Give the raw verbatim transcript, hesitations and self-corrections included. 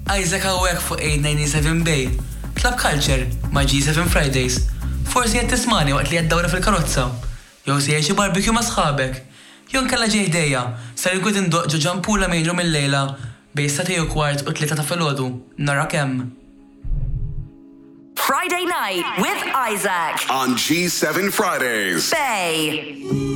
Isaac għawek fuq eight ninety-seven Bay. Club Culture ma' G seven Fridays. Forsi jett tismani waqt li jaddawra fil-karozza. Jew si jgħixi barbecue ma' sħabek. Jew nkella ġejħdejja, sar inkun indoq ġo ġampula mejġu mill-lejla bej satej u kwart u tlieta ta' filgħodu. Nara kemm. Friday night with Isaac on G seven Fridays. Bay.